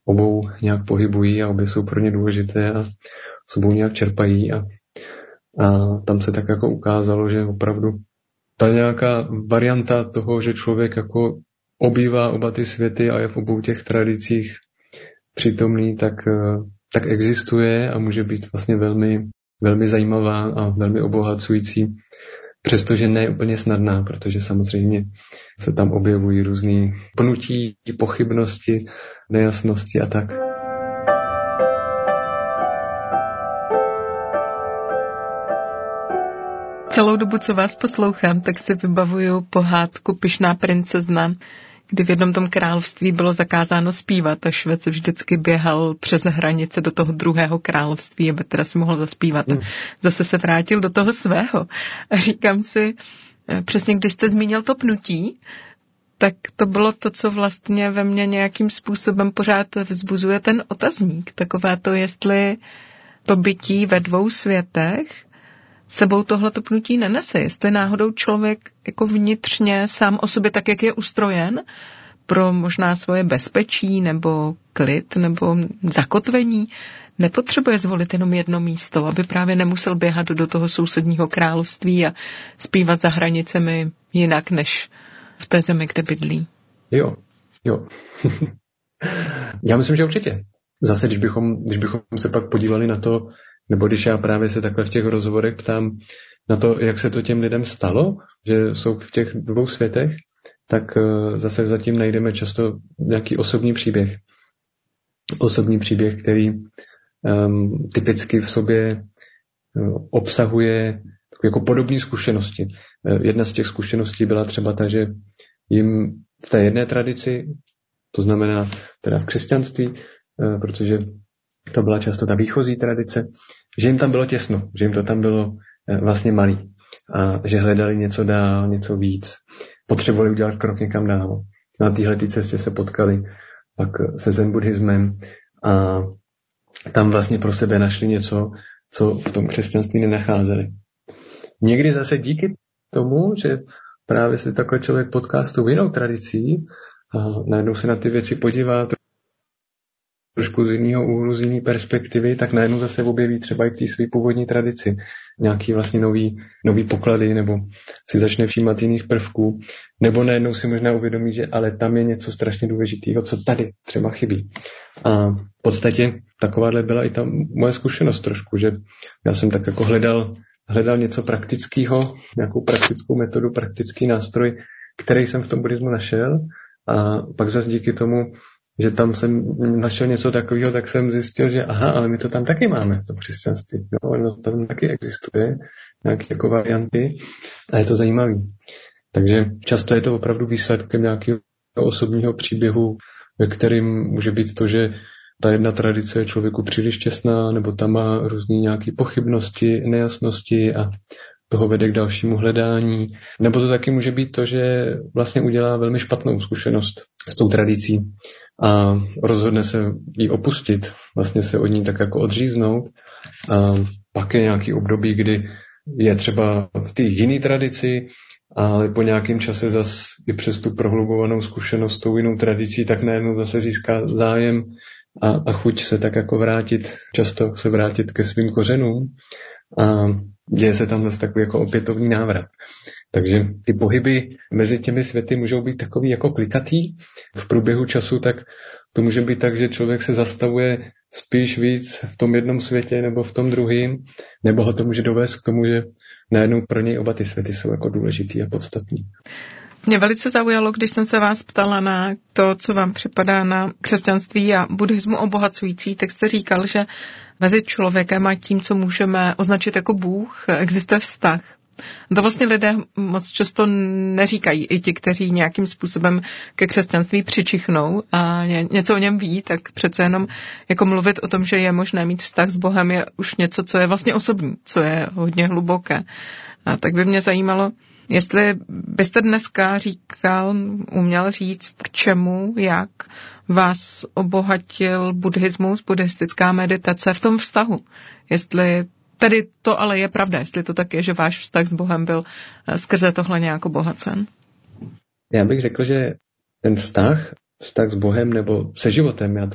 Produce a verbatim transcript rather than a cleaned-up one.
obou nějak pohybují a obě jsou pro ně důležité a s obou nějak čerpají a, a tam se tak jako ukázalo, že opravdu ta nějaká varianta toho, že člověk jako obývá oba ty světy a je v obou těch tradicích přítomný, tak, tak existuje a může být vlastně velmi, velmi zajímavá a velmi obohacující, přestože ne úplně snadná, protože samozřejmě se tam objevují různý pnutí, pochybnosti, nejasnosti a tak. Celou dobu, co vás poslouchám, tak si vybavuju pohádku Pyšná princezna, kdy v jednom tom království bylo zakázáno zpívat a švec vždycky běhal přes hranice do toho druhého království, aby teda si mohl zaspívat. Hmm. Zase se vrátil do toho svého. A říkám si, přesně když jste zmínil to pnutí, tak to bylo to, co vlastně ve mně nějakým způsobem pořád vzbuzuje ten otazník. Takové to, jestli to bytí ve dvou světech sebou tohleto pnutí nenese. Jestli náhodou člověk jako vnitřně sám o sobě tak, jak je ustrojen, pro možná svoje bezpečí nebo klid nebo zakotvení, nepotřebuje zvolit jenom jedno místo, aby právě nemusel běhat do toho sousedního království a zpívat za hranicemi jinak, než v té zemi, kde bydlí. Jo, jo. Já myslím, že určitě. Zase, když bychom, když bychom se pak podívali na to, nebo když já právě se takhle v těch rozhovorech ptám na to, jak se to těm lidem stalo, že jsou v těch dvou světech, tak zase zatím najdeme často nějaký osobní příběh. Osobní příběh, který um, typicky v sobě um, obsahuje jako podobné zkušenosti. Jedna z těch zkušeností byla třeba ta, že jim v té jedné tradici, to znamená teda v křesťanství, protože to byla často ta výchozí tradice, že jim tam bylo těsno, že jim to tam bylo vlastně malý a že hledali něco dál, něco víc. Potřebovali udělat krok někam dál. Na téhleté cestě se potkali pak se zen buddhismem a tam vlastně pro sebe našli něco, co v tom křesťanství nenacházeli. Někdy zase díky tomu, že právě se takhle člověk potká s tou jinou tradicí a najednou se na ty věci podívá trošku z jiného úhlu, z jiné perspektivy, tak najednou zase objeví třeba i v té své původní tradici nějaký vlastně nový, nový poklady, nebo si začne všímat jiných prvků, nebo najednou si možná uvědomí, že ale tam je něco strašně důležitého, co tady třeba chybí. A v podstatě takováhle byla i ta moje zkušenost trošku, že já jsem tak jako hledal, hledal něco praktického, nějakou praktickou metodu, praktický nástroj, který jsem v tom buddhismu našel a pak zase díky tomu, že tam jsem našel něco takového, tak jsem zjistil, že aha, ale my to tam taky máme v tom křesťanství. No, no to tam taky existuje, nějaké jako varianty a je to zajímavý. Takže často je to opravdu výsledkem nějakého osobního příběhu, ve kterým může být to, že ta jedna tradice je člověku příliš těsná, nebo tam má různé nějaké pochybnosti, nejasnosti a toho vede k dalšímu hledání. Nebo to taky může být to, že vlastně udělá velmi špatnou zkušenost s tou tradicí a rozhodne se ji opustit, vlastně se od ní tak jako odříznout. A pak je nějaký období, kdy je třeba v té jiné tradici, ale po nějakém čase zas i přes tu prohlubovanou zkušenost s tou jinou tradicí, tak najednou zase získá zájem a, a chuť se tak jako vrátit, často se vrátit ke svým kořenům a děje se tam zase takový jako opětovný návrat. Takže ty pohyby mezi těmi světy můžou být takový jako klikatý v průběhu času, tak to může být tak, že člověk se zastavuje spíš víc v tom jednom světě nebo v tom druhém, nebo ho to může dovést k tomu, že najednou pro něj oba ty světy jsou jako důležitý a podstatný. Mě velice zaujalo, když jsem se vás ptala na to, co vám připadá na křesťanství a buddhismu obohacující, tak jste říkal, že mezi člověkem a tím, co můžeme označit jako Bůh, existuje vztah. To vlastně lidé moc často neříkají. I ti, kteří nějakým způsobem ke křesťanství přičichnou a něco o něm ví, tak přece jenom jako mluvit o tom, že je možné mít vztah s Bohem, je už něco, co je vlastně osobní, co je hodně hluboké. A tak by mě zajímalo, jestli byste dneska říkal, uměl říct, k čemu, jak vás obohatil buddhismus, buddhistická meditace v tom vztahu. Jestli tedy to ale je pravda, jestli to tak je, že váš vztah s Bohem byl skrze tohle nějak obohacen. Já bych řekl, že ten vztah, vztah s Bohem nebo se životem, já to